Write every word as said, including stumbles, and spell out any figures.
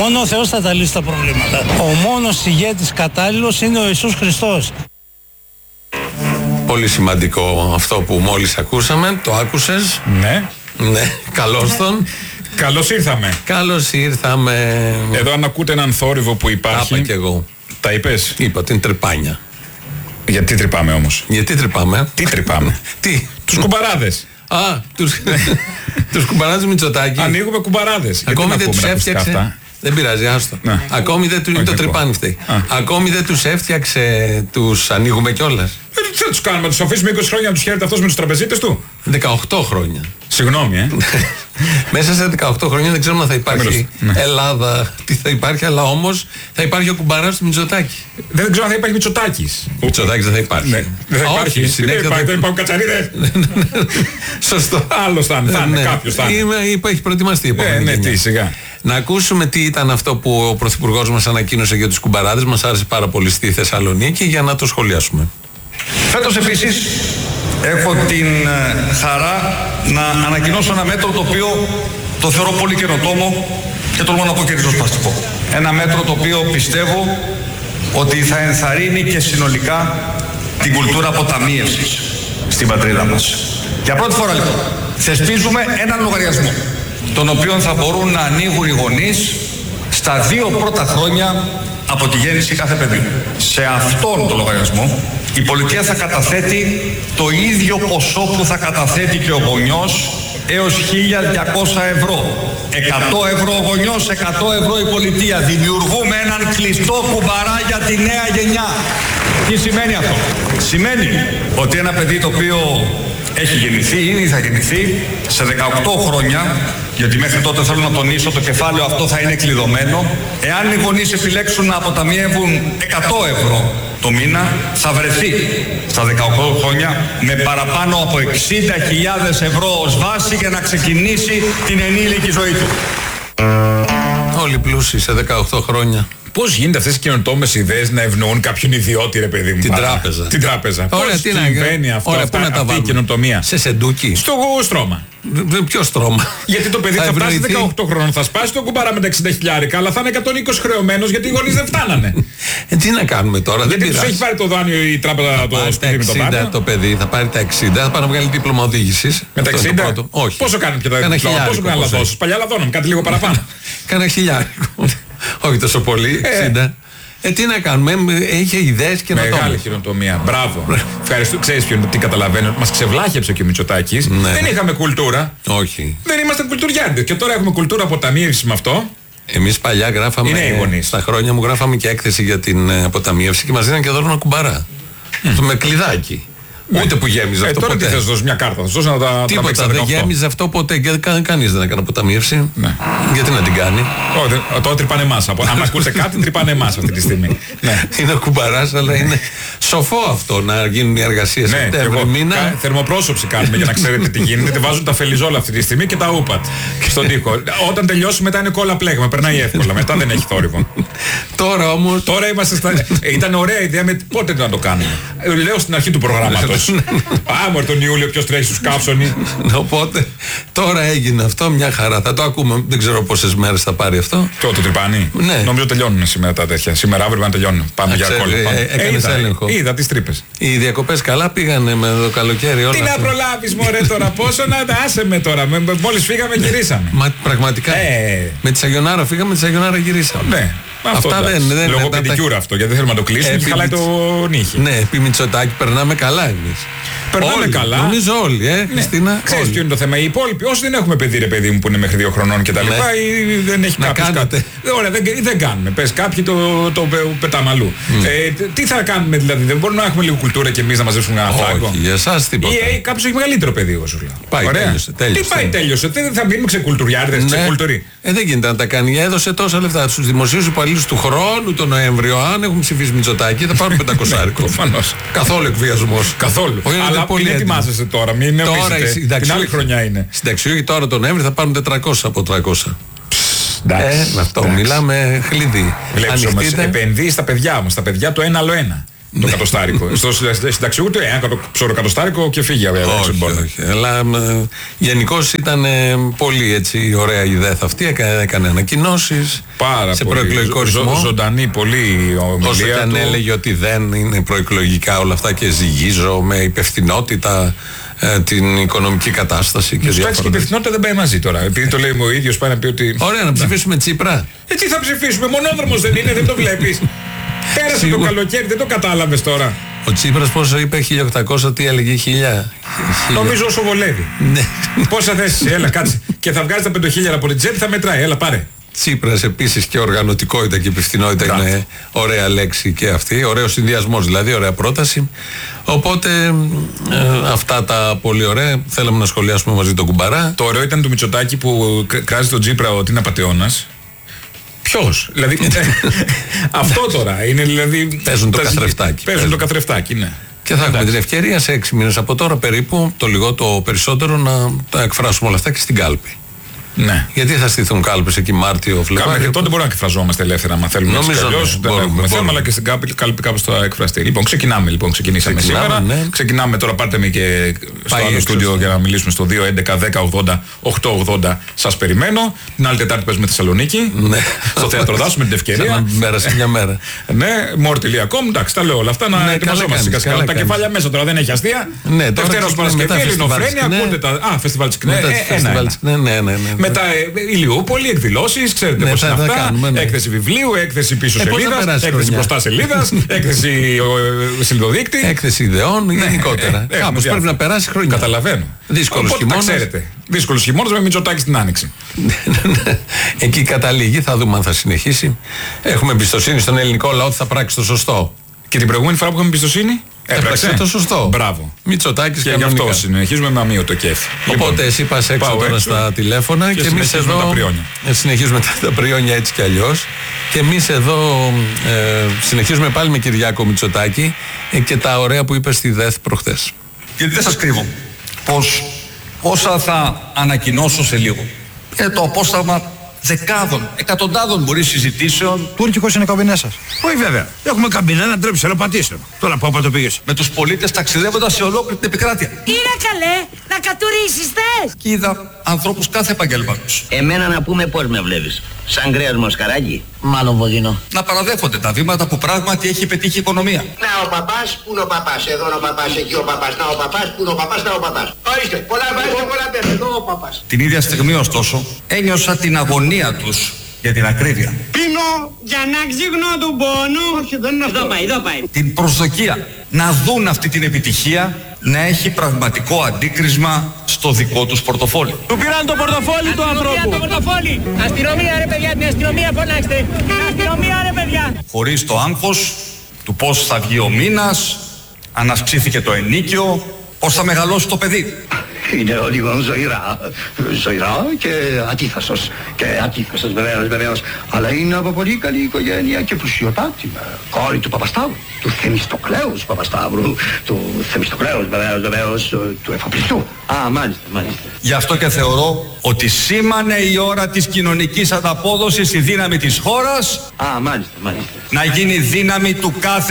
Μόνο ο Θεός θα τα λύσει τα προβλήματα. Ο μόνος ηγέτης κατάλληλος είναι ο Ιησούς Χριστός. Πολύ σημαντικό αυτό που μόλις ακούσαμε. Το άκουσες? Ναι. Ναι, καλώς τον. Καλώς ήρθαμε. Καλώς ήρθαμε. Εδώ αν ακούτε έναν θόρυβο που υπάρχει. Τα είπα κι εγώ. Τα είπες? Είπα την τρυπάνια. Γιατί τρυπάμε όμως? Γιατί τρυπάμε? Τι τρυπάμε? Τι? Τους κουμπαράδες. Α, τους, τους κουμπαράδες Μητσοτάκη. Ανοίγουμε κουμπαράδες. Ακόμη δεν τους έφτιαξε. Δεν πειράζει, άστο. Ναι. Ακόμη δεν του. Το τρυπάνι φταίει. Ακόμη δεν τους έφτιαξε. Τους ανοίγουμε κιόλας. Ε, τι θα τους κάνουμε, τους αφήσουμε είκοσι χρόνια να τους χαίρεται αυτός με τους τραπεζίτες του? δεκαοκτώ χρόνια. Συγγνώμη, ε. Μέσα σε δεκαοκτώ χρόνια δεν ξέρουμε αν θα υπάρχει ναι. Ελλάδα, τι θα υπάρχει, αλλά όμως θα υπάρχει ο κουμπαράς του Μητσοτάκη. Δεν ξέρω αν θα υπάρχει Μητσοτάκης. Ο Μητσοτάκης δεν θα υπάρχει. Ναι. Δεν θα υπάρχει. Όχι, συνέχεια δεν υπάρχει, δεν υπάρχουν κατσαρίδες. Σωστό. Άλλος θα είναι, θα είναι, ναι. κάποιος θα είναι. Είμαι, είπα, έχει προετοιμαστεί η επόμενη. Ναι, ναι, τι, σιγά. Να ακούσουμε τι ήταν αυτό που ο Πρωθυπουργός μας ανακοίνωσε για τους κουμπαράδες. Μας άρεσε πάρα πολύ στη Θεσσαλονίκη, για να το σχολιάσουμε. Φέτος επίσης έχω την χαρά να ανακοινώσω ένα μέτρο το οποίο το θεωρώ πολύ καινοτόμο και τολμώ να πω και ριζοσπαστικό. Ένα μέτρο το οποίο πιστεύω ότι θα ενθαρρύνει και συνολικά την κουλτούρα αποταμίευσης στην πατρίδα μας. Για πρώτη φορά λοιπόν θεσπίζουμε έναν λογαριασμό τον οποίο θα μπορούν να ανοίγουν οι γονείς στα δύο πρώτα χρόνια από τη γέννηση κάθε παιδιού. Σε αυτόν τον λογαριασμό η πολιτεία θα καταθέτει το ίδιο ποσό που θα καταθέτει και ο γονιός έως χίλια διακόσια ευρώ. εκατό ευρώ ο γονιός, εκατό ευρώ η πολιτεία. Δημιουργούμε έναν κλειστό κουμπαρά για τη νέα γενιά. Τι σημαίνει αυτό? Σημαίνει ότι ένα παιδί το οποίο έχει γεννηθεί ή θα γεννηθεί σε δεκαοκτώ χρόνια, γιατί μέχρι τότε θέλω να τονίσω το κεφάλαιο αυτό θα είναι κλειδωμένο, εάν οι γονείς επιλέξουν να αποταμιεύουν εκατό ευρώ το μήνα, θα βρεθεί στα δεκαοκτώ χρόνια με παραπάνω από εξήντα χιλιάδες ευρώ ως βάση για να ξεκινήσει την ενήλικη ζωή του. Όλοι πλούσιοι σε δεκαοκτώ χρόνια. Πώς γίνεται αυτές οι καινοτόμες ιδέες να ευνοούν κάποιον ιδιώτη, ρε παιδί μου? Την παρά. τράπεζα. Την τράπεζα. Ωραία, πώς συμβαίνει αυτό, ωραία, αυτά, πού να τα αυτή η καινοτομία? Σε σεντούκι. Στο στρώμα. Ποιο στρώμα? Γιατί το παιδί θα, θα φτάσει δεκαοκτώ χρόνων, θα σπάσει το κουμπάρα με τα εξήντα χιλιάρικα, αλλά θα είναι εκατόν είκοσι χρεωμένος γιατί οι γονείς δεν φτάνανε. Ε, τι να κάνουμε τώρα, γιατί δεν τους έχει πάρει το δάνειο η τράπεζα το σπίτι με το δάνειο. Το παιδί θα πάρει τα εξήντα, θα πάει να βγάλει δίπλωμα οδήγησης. Με τα εξήντα? Όχι. Πόσο κάνουν και τα δίπλωμα? Πόσο κάνουν λαδώσεις? Παλιά λαδώναμε κάτι λίγο παραπάνω. Κάνα χιλιάρικο. Όχι τόσο πολύ, εξήντα. Ε, τι να κάνουμε, είχε ιδέες και να το. Μεγάλη χειροτομία. Μπράβο. Ευχαριστώ. Ξέρεις ποιο είναι, τι καταλαβαίνω? Μας ξεβλάχεψε και ο Μητσοτάκης. Ναι. Δεν είχαμε κουλτούρα. Όχι. Δεν ήμασταν κουλτουριάντες. Και τώρα έχουμε κουλτούρα αποταμίευσης με αυτό. Εμείς παλιά γράφαμε. Είναι στα χρόνια μου γράφαμε και έκθεση για την αποταμίευση και μας δίναν και δώρο ένα κουμπαρά. Mm. Με κλειδάκι. Ούτε που γέμιζε ε, αυτό τώρα ποτέ. τι θες, δώσει μια κάρτα, θα δώσει να τα τίποτα, δεν γέμιζε αυτό ποτέ. Και κα, κανείς δεν έκανε αποταμίευση. Ναι. Γιατί να την κάνει? Όχι, τώρα τρυπάνε εμάς. Αν ακούτε κάτι, τρυπάνε εμάς αυτή τη στιγμή. Ναι. Είναι κουμπαράς, αλλά είναι σοφό αυτό να γίνουν οι εργασίες. Ναι, Σεπτέμβρη μήνα. Κα, θερμοπρόσωψη κάνουμε για να ξέρετε τι γίνεται. Τη βάζουν τα φελιζόλα αυτή τη στιγμή και τα ούπατ στον τοίχο. Όταν τελειώσει μετά είναι κόλλα πλέγμα, περνάει εύκολα. Μετά δεν έχει θόρυβο. Τώρα όμως. Τώρα είμαστε στα. Ήταν ωραία ιδέα με πότε να το κάνουμε. Λέω στην αρχή του προγράμματος. Άμορ τον Ιούλιο, ποιος τρέχει στους κάψονοι. Οπότε τώρα έγινε αυτό, μια χαρά. Θα το ακούμε, δεν ξέρω πόσες μέρες θα πάρει αυτό. Το, το τρυπάνι. Ναι. Νομίζω τελειώνουν σήμερα τα τέτοια. Σήμερα αύριο να τελειώνουν. Πάμε για κόλλο. Έκανες έλεγχο. Είδα τις τρύπες. Οι διακοπές καλά πήγανε με το καλοκαίρι όλα. Τι να προλάβεις μωρέ τώρα, πόσο να τα άσε με τώρα. Μόλις φύγαμε γυρίσαμε. Μα πραγματικά. Ε. Με τη Σαγιονάρα φύγαμε, με τη Σαγιονάρα γυρίσαμε. Ναι. Αυτά αυτό, δεν είναι. Λόγω πεντικιούρα αυτό, γιατί δεν θέλουμε να το κλείσουμε και χαλάει το νύχι. Ναι, επί Μητσοτάκη περνάμε καλά εμείς. Περνάμε όλοι, καλά. Νομίζω όλοι, ε, Χριστίνα. Ναι. Ξέρεις ποιο είναι το θέμα? Οι υπόλοιποι, όσοι δεν έχουμε παιδί, ρε παιδί μου, που είναι μέχρι δύο χρονών και τα λοιπά, ναι. ή δεν έχει κάποιος κάτι. Ωραία, δεν, δεν κάνουμε. Πες κάποιοι το, το, το πετάμε αλλού. Mm. Ε, τι θα κάνουμε δηλαδή? Δεν μπορούμε να έχουμε λίγο κουλτούρα και εμείς να μαζέψουμε ένα φράγκο? Όχι, για εσάς τίποτα. Ή, ή κάποιος έχει μεγαλύτερο παιδί, εγώ σου λέω. Πάει, τέλειωσε, τέλειωσε. Τι πάει, τέλειωσε? Δεν θα μείνουμε ξεκουλτουριάρδες, ναι. ξεκουλτουρί. Ε, δεν γίνεται να τα κάνει. Έδωσε τόσα λεφτά στους δημοσίους υπαλλήλους του χρόνου τον Νοέμβριο. Αν έχουν ψηφίσει Μητσοτάκη, θα πάρουν πεντακόσια άρικο. Καθόλου εκβιασμός. Καθόλου. Αλλά πολύ ετοιμάζεσαι τώρα, μην νομίζετε. Την άλλη χρονιά είναι. Συνταξιούχοι τώρα τον Νοέμβριο θα πάρουν τετρακόσια από τριακόσια. Εντάξει, ε, αυτό εντάξει. Μιλάμε χλίδι. Βλέπεις όμως, επενδύει στα παιδιά όμως, στα παιδιά το ένα άλλο ένα. Το κατοστάρικο. Στο συνταξιούχο ένα ψωροκατοστάρικο και φύγει. Όχι, όχι. Αλλά γενικώς ήταν πολύ έτσι ωραία η ΔΕΘ αυτή. Έκανε ανακοινώσεις. Πάρα σε πολύ. προεκλογικό ρυθμό. Ζωντανή πολύ ομιλία. Όσο και αν έλεγε ότι δεν είναι προεκλογικά όλα αυτά και ζυγίζω με υπευθυνότητα ε, την οικονομική κατάσταση και διάφορα. Και η υπευθυνότητα δεν πάει μαζί τώρα. Επειδή το λέει ο ίδιος, πάει να πει ότι. Ωραία, να ψηφίσουμε Τσίπρα. Ε, τι θα ψηφίσουμε, μονόδρομος δεν είναι, δεν το βλέπεις. Πέρασε Σίγουρα. Το καλοκαίρι, δεν το κατάλαβες τώρα. Ο Τσίπρας πόσο είπε, χίλια οκτακόσια, τι έλεγε, χίλια. Νομίζω όσο βολεύει. Ναι. Πόσα θέσεις, έλα κάτσε. Και θα βγάζει τα πέντε χιλιάδες από την τσέπη, θα μετράει, έλα πάρε. Τσίπρας επίσης και οργανωτικότητα και υπευθυνότητα είναι ωραία λέξη και αυτή. Ωραίο συνδυασμός δηλαδή, ωραία πρόταση. Οπότε ε, αυτά τα πολύ ωραία. Θέλαμε να σχολιάσουμε μαζί τον Κουμπαρά. Το ωραίο ήταν το Μητσοτάκη που κράζει τον Τσίπρα ότι είναι απατεώνας. Ποιος, δηλαδή. Αυτό τώρα είναι δηλαδή. Παίζουν το καθρεφτάκι. Παίζουν το καθρεφτάκι, ναι. Και θα έχουμε την ευκαιρία σε έξι μήνες από τώρα περίπου, το λιγότερο περισσότερο, να τα εκφράσουμε όλα αυτά και στην κάλπη. Ναι. Γιατί θα στηθούν κάλπες εκεί Μάρτιο, Φλεβάριο. Μέχρι τότε μπορούμε να εκφραζόμαστε ελεύθερα, αν θέλουμε. Νομίζω ότι ναι, δεν έχουμε θέμα, αλλά και στην κάλπη, κάλπη κάπως θα εκφραστεί. Λοιπόν, ξεκινάμε λοιπόν. Ξεκινήσαμε Ξεκινάμε, σήμερα. Ναι. Ξεκινάμε τώρα, πάρτε με και στο άλλο στούντιο για να μιλήσουμε στο δύο έντεκα δέκα ογδόντα οκτακόσια ογδόντα. Σας περιμένω. Την άλλη Τετάρτη παίζουμε Θεσσαλονίκη. Ναι. Στο θέατρο Δάσου με την ευκαιρία. Σαν μέρα σε μια μέρα. Ναι, more τελεία com. Εντάξει, τα λέω όλα αυτά να ετοιμαζόμαστε σιγά σιγά. Τα κεφάλια μέσα τώρα δεν έχει αστεία. Δευτέρα Παρασκευή, Ελληνοφρένεια, ακούτε τα. Α, φεστιβάλ τη Κνέ. Μετά Ηλιούπολη, εκδηλώσεις, ξέρετε ναι, πώς είναι αυτά. Κάνουμε, ναι. Έκθεση βιβλίου, έκθεση πίσω ε, σελίδας, έκθεση μπροστά σελίδας, έκθεση σελιδοδείκτη. Έκθεση ιδεών, ναι, γενικότερα. Ε, Κάπως πρέπει να περάσει χρόνια. Καταλαβαίνω. Δύσκολος χειμώνας. Ξέρετε. Δύσκολος χειμώνας με Μητσοτάκη στην Άνοιξη. Εκεί καταλήγει, θα δούμε αν θα συνεχίσει. Έχουμε εμπιστοσύνη στον ελληνικό λαό ότι θα πράξει το σωστό. Και την προηγούμενη φορά που είχαμε εμπιστοσύνη. Έπραξε το σωστό. Μπράβο. Μητσοτάκης και γι' αυτό συνεχίζουμε με αμύωτο κέφι. Οπότε λοιπόν, εσύ πας έξω τώρα έξω στα τηλέφωνα και, και εμείς εδώ τα πριόνια. συνεχίζουμε τα, τα πριόνια έτσι κι αλλιώς. Και εμείς εδώ ε, συνεχίζουμε πάλι με Κυριάκο Μητσοτάκη ε, και τα ωραία που είπε στη ΔΕΘ προχθές. Γιατί δεν σας κρύβω πως όσα θα ανακοινώσω σε λίγο είναι το απόσταγμα δεκάδων, εκατοντάδων μπορεί συζητήσεων. Τούρκικος είναι καμπινέ σας. Όχι βέβαια. Έχουμε καμπινέ να τρέψει να πατήσω. Τώρα πού το πήγες. Με τους πολίτες ταξιδεύοντας σε ολόκληρη την επικράτεια. Είναι καλέ, να κατουρίσεις θες. Και είδα ανθρώπους κάθε επαγγέλματος. Εμένα να πούμε πώς με βλέπεις. Σαν κρέας μοσχαράκι. Μάλλον βοδινό. Να παραδέχονται τα βήματα που πράγματι έχει πετύχει η οικονομία. Να ο παπάς, πού είναι ο παπάς. Εδώ είναι ο παπάς, εκεί ο παπάς. Να ο παπάς, πού είναι ο παπάς, να ο παπάς. Ορίστε, πολλά βάζετε, πολλά παίρνετε. Εδώ ο παπάς. Την ίδια στιγμή ωστόσο ένιωσα την αγωνία τους για την ακρίβεια. Πίνω για να ξύγνω του πόνου. Όχι, δεν είναι αυτό. Εδώ πάει, εδώ πάει. Την προσδοκία να δουν αυτή την επιτυχία να έχει πραγματικό αντίκρισμα στο δικό τους πορτοφόλι. Του πήραν το πορτοφόλι του ανθρώπου. Το πορτοφόλι. Αστυνομία ρε παιδιά, την αστυνομία φωνάξτε. Την αστυνομία ρε παιδιά. Χωρίς το άγχος του πώς θα βγει ο μήνας, αν αυξήθηκε το ενίκιο, πώς θα μεγαλώσει το παιδί. Είναι ο λίγο ζωηρά, ζωηρά και αντίθασος. Και αντίθασος βεβαίως, βεβαίως. Αλλά είναι από πολύ καλή οικογένεια και πλουσιοτάτη. Κόρη του Παπασταύρου, του Θεμιστοκλέους Παπασταύρου, του Θεμιστοκλέους βεβαίως, βεβαίως, του εφοπλιστού. Α, μάλιστα, μάλιστα. Γι' αυτό και θεωρώ ότι σήμανε η ώρα της κοινωνικής ανταπόδοσης η δύναμη της χώρας. Α, μάλιστα, μάλιστα. Να γίνει δύναμη του κάθε